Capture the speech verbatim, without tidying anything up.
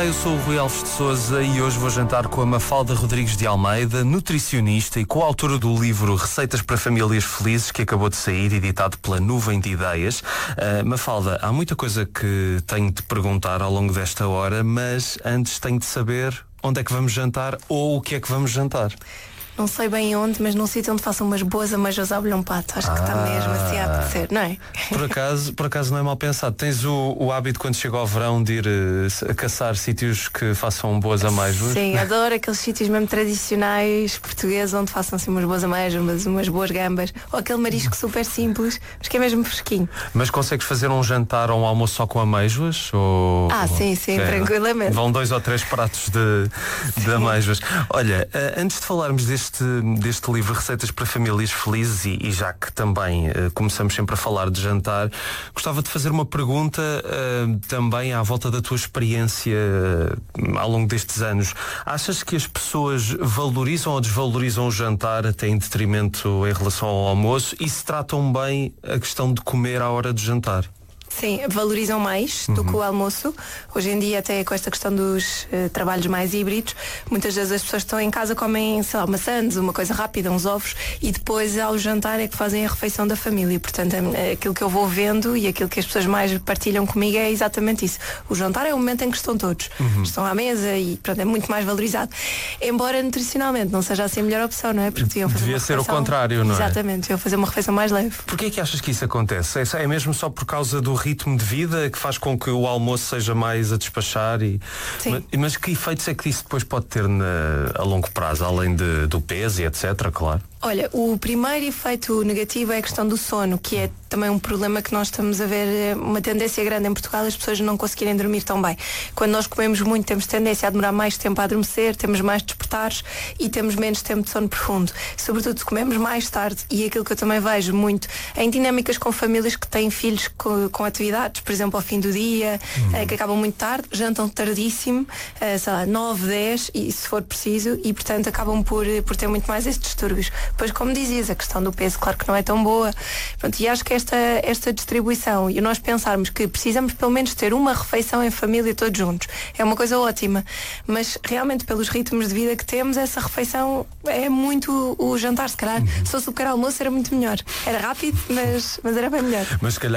Olá, eu sou o Rui Alves de Sousa e hoje vou jantar com a Mafalda Rodrigues de Almeida, nutricionista e coautora do livro Receitas para Famílias Felizes, que acabou de sair, editado pela Nuvem de Ideias. Uh, Mafalda, há muita coisa que tenho de perguntar ao longo desta hora, mas antes tenho de saber onde é que vamos jantar ou o que é que vamos jantar. Não sei bem onde, mas num sítio onde façam umas boas ameijas ao bolhão pato. Acho ah, que está mesmo assim a apetecer, não é? Por acaso, por acaso não é mal pensado. Tens o, o hábito quando chega ao verão de ir uh, a caçar sítios que façam boas ameijas? Sim, adoro aqueles sítios mesmo tradicionais portugueses onde façam assim umas boas ameijas, umas, umas boas gambas, ou aquele marisco super simples, mas que é mesmo fresquinho. Mas consegues fazer um jantar ou um almoço só com amêijoas? Ou... Ah, sim, sim, é, tranquilamente. Vão dois ou três pratos de, de amêijoas. Olha, uh, antes de falarmos deste Deste, deste livro Receitas para Famílias Felizes e, e já que também uh, começamos sempre a falar de jantar, gostava de fazer uma pergunta uh, também à volta da tua experiência uh, ao longo destes anos. Achas que as pessoas valorizam ou desvalorizam o jantar até em detrimento em relação ao almoço e se tratam bem a questão de comer à hora de jantar? Sim, valorizam mais do uhum. que o almoço. Hoje em dia, até com esta questão dos uh, trabalhos mais híbridos, muitas vezes as pessoas estão em casa, comem, sei lá, maçãs, uma coisa rápida, uns ovos, e depois ao jantar é que fazem a refeição da família. Portanto, é, aquilo que eu vou vendo e aquilo que as pessoas mais partilham comigo é exatamente isso. O jantar é o momento em que estão todos. Uhum. Estão à mesa e, pronto, é muito mais valorizado. Embora nutricionalmente não seja assim a melhor opção, não é? Porque deviam fazer Devia uma ser refeição... o contrário, não é? Exatamente, deviam fazer uma refeição mais leve. Porquê é que achas que isso acontece? É, é mesmo só por causa do ritmo de vida que faz com que o almoço seja mais a despachar e... mas, mas que efeitos é que isso depois pode ter na, a longo prazo, além de, do peso e etc, claro? Olha, o primeiro efeito negativo é a questão do sono, que é também um problema que nós estamos a ver, uma tendência grande em Portugal, as pessoas não conseguirem dormir tão bem. Quando nós comemos muito, temos tendência a demorar mais tempo a adormecer, temos mais despertares e temos menos tempo de sono profundo. Sobretudo se comemos mais tarde, e aquilo que eu também vejo muito em dinâmicas com famílias que têm filhos com, com atividades, por exemplo, ao fim do dia, uhum. eh, que acabam muito tarde, jantam tardíssimo, eh, sei lá, nove, dez, e se for preciso, e portanto acabam por, por ter muito mais esses distúrbios. Pois, como dizias, a questão do peso, claro que não é tão boa. Pronto, e acho que esta, esta distribuição e nós pensarmos que precisamos pelo menos ter uma refeição em família todos juntos é uma coisa ótima, mas realmente pelos ritmos de vida que temos, essa refeição é muito o jantar. Se calhar, uhum. se fosse o pequeno almoço era muito melhor. Era rápido, mas, mas era bem melhor. Mas se calhar